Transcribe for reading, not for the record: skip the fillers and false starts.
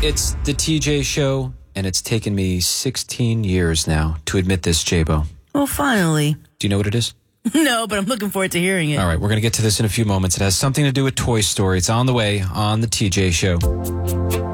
It's the TJ Show, and it's taken me 16 years now to admit this, J-Bo. Well, finally. Do you know what it is? No, but I'm looking forward to hearing it. All right, we're going to get to this in a few moments. It has something to do with Toy Story. It's on the way on the TJ Show.